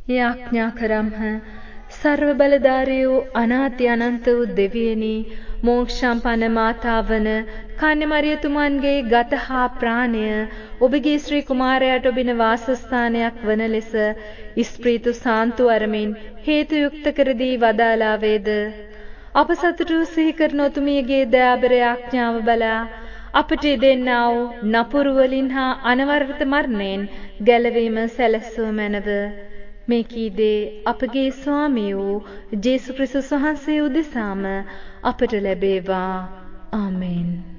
යාඥා කරම්හ. සර්ව බලධාරී වූ අනාති අනන්ත වූ දෙවියනි, මෝක්ෂම්පන්න මාතාවන කන්‍යමරියතුමන්ගේ ගත හා ප්‍රාණය ඔබගේ ශ්‍රී කුමාරයාට ඔබින වාසස්ථානයක් වන ලෙස ස්ප්‍රීතු සාන්තු අරමින් හේතු යුක්ත කර දී වදාලා වේද. අප සතුටු සිහි කරන ඔතුමියගේ දයාබර යාඥාව බලා අපට දෙන්නා වූ නපුරු වලින් හා අනවරත මරණයෙන් ගැලවීම සැලසුව මැනව. මේ කීදේ අපගේ ස්වාමී වූ ජේසු ක්‍රිස්තුස් වහන්සේ උදෙසාම අපට ලැබේවා. ආමෙන්.